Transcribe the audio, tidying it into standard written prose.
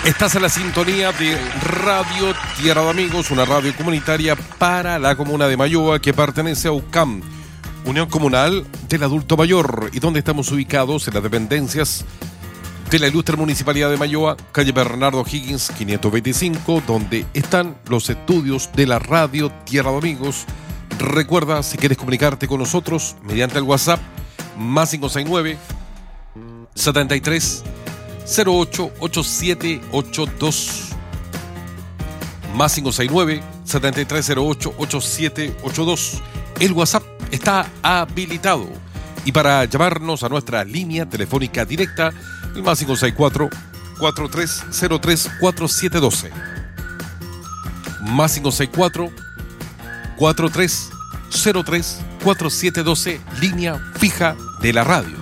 Estás en la sintonía de Radio Tierra de Amigos, una radio comunitaria para la comuna de Mayoa que pertenece a UCAM, Unión Comunal del Adulto Mayor, y donde estamos ubicados en las dependencias de la ilustre Municipalidad de Mayoa, calle Bernardo Higgins 525, donde están los estudios de la Radio Tierra de Amigos. Recuerda, si quieres comunicarte con nosotros mediante el WhatsApp, más 569 73 088782, más 569 73088782. El WhatsApp está habilitado, y para llamarnos a nuestra línea telefónica directa, el más 564 4303 4712, más 564 4303 4712, línea fija de la radio.